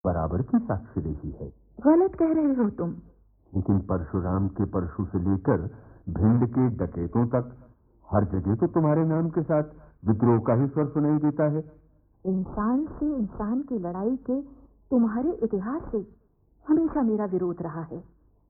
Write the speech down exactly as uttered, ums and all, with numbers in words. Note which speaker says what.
Speaker 1: बराबर की साक्षी रही है।
Speaker 2: गलत कह रहे हो तुम।
Speaker 1: लेकिन परशुराम के परशु से लेकर भिंड के डकैतों तक हर जगह तो तुम्हारे नाम के साथ विद्रोह का ही स्वर सुनाई देता है।
Speaker 2: इंसान से इंसान की लड़ाई के तुम्हारे इतिहास से हमेशा मेरा विरोध रहा है।